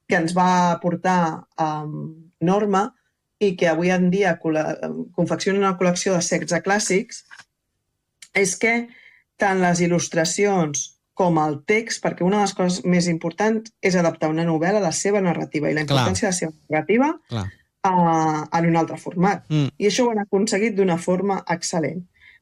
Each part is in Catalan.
que ens va portar Norma i que avui en dia confecciona una col·lecció de sexe clàssics, és que tant les il·lustracions com el text, perquè una de les coses més importants és adaptar una novel·la a la seva narrativa i la importància de la seva narrativa en un altre format. I això ho han aconseguit d'una forma excel·lent.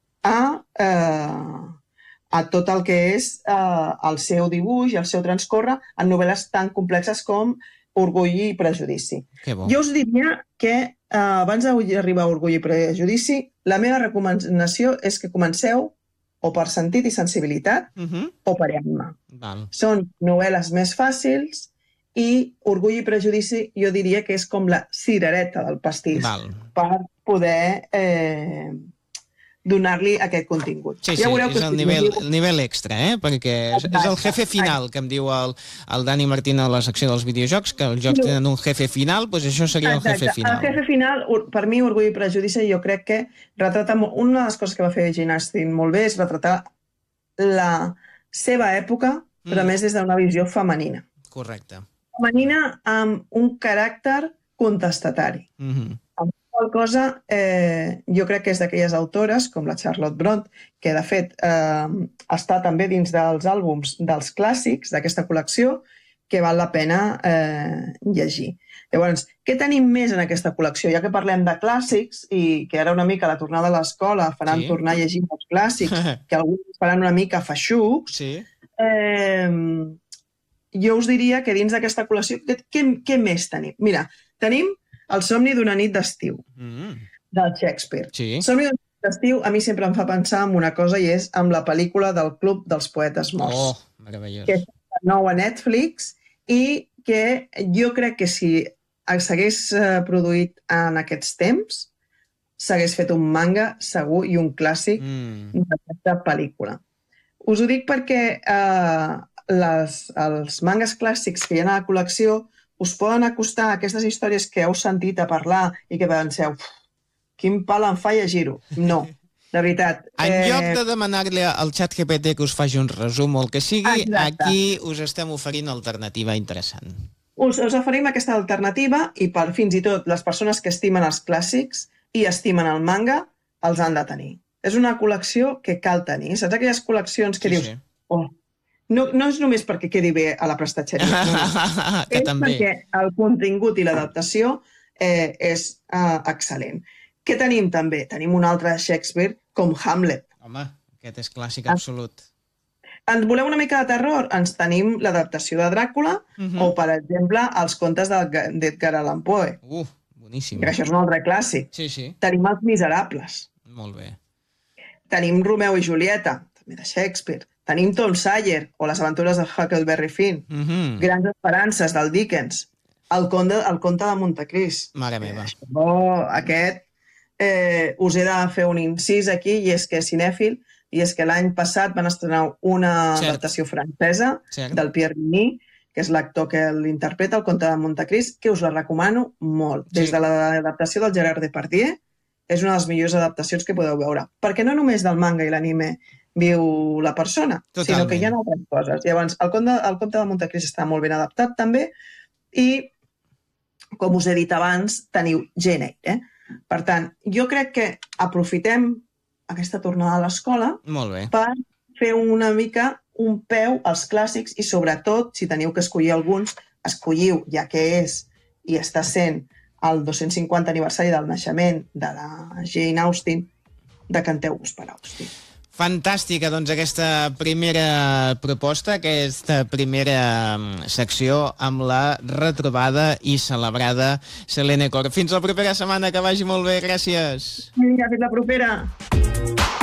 A tot el que és el seu dibuix i el seu transcorre en novel·les tan complexes com Orgull i Prejudici. Jo us diria que abans d'arribar a Orgull i Prejudici, la meva recomanació és que comenceu o per Sentit i sensibilitat o per Emma. Són novel·les més fàcils i Orgull i Prejudici jo diria que és com la cirereta del pastís per poder donar-li aquest contingut. Sí, és el nivell extra, perquè és el jefe final, que em diu el Dani Martín a la secció dels videojocs, que els jocs tenen un jefe final, doncs això seria el jefe final. El jefe final, per mi, Orgull i Prejudici, jo crec que retrata... Una de les coses que va fer Jane Austen molt bé és retratar la seva època, però a més des d'una visió femenina. Correcte. Femenina amb un caràcter contestatari. Qual cosa, jo crec que és d'aquelles autores, com la Charlotte Brontë, que de fet està també dins dels àlbums dels clàssics d'aquesta col·lecció, que val la pena llegir. Llavors, què tenim més en aquesta col·lecció? Ja que parlem de clàssics i que ara una mica a la tornada a l'escola faran tornar a llegir els clàssics, que alguns faran una mica feixucs, jo us diria que dins d'aquesta col·lecció, què més tenim? Mira, tenim El somni d'una nit d'estiu, del Shakespeare. Somni d'una nit d'estiu a mi sempre em fa pensar en una cosa i és amb la pel·lícula del Club dels Poetes Morts. Que és nou a Netflix i que jo crec que si s'hagués produït en aquests temps s'hagués fet un manga segur i un clàssic d'aquesta pel·lícula. Us ho dic perquè els mangas clàssics que hi ha a la col·lecció us poden acostar a aquestes històries que heu sentit a parlar i que penseu, quin pal em fa llegir-ho. No, de veritat. En lloc de demanar-li al xat GPT que us faci un resum o el que sigui, aquí us estem oferint alternativa interessant. Us oferim aquesta alternativa i per fins i tot les persones que estimen els clàssics i estimen el manga, els han de tenir. És una col·lecció que cal tenir. Saps aquelles col·leccions que dius, no és només perquè quedi bé a la prestatgeria, és perquè el contingut i l'adaptació és excel·lent. Què tenim també? Tenim un altre Shakespeare com Hamlet. Home, aquest és clàssic absolut. Ens voleu una mica de terror? Ens tenim l'adaptació de Dràcula o, per exemple, els contes d'Edgar Allan Poe. Boníssim. Que això és un altre clàssic. Tenim Els Miserables. Molt bé. Tenim Romeu i Julieta, també de Shakespeare. Tenim Tom Sawyer o Les aventures de Huckleberry Finn. Grans esperances del Dickens. El conte de Montecrist. Mare meva. Aquest us he de fer un incís aquí i és que és cinèfil i és que l'any passat van estrenar una adaptació francesa del Pierre Ligny, que és l'actor que l'interpreta, el conte de Montecrist, que us la recomano molt. Des de l'adaptació del Gerard Depardieu és una de les millors adaptacions que podeu veure. Perquè no només del manga i l'anime viu la persona, sinó que hi ha altres coses. Llavors, el conte de Montecrist està molt ben adaptat també i, com us he dit abans, teniu Jane Eyre. Per tant, jo crec que aprofitem aquesta tornada a l'escola per fer una mica un peu als clàssics i, sobretot, si teniu que escollir alguns, escolliu, ja que és i està sent el 250 aniversari del naixement de la Jane Austen, decanteu-vos per Austen. Fantàstica, doncs, aquesta primera proposta, aquesta primera secció amb la retrobada i celebrada Selene Cor. Fins la propera setmana, que vagi molt bé, gràcies. Vinga, fins la propera.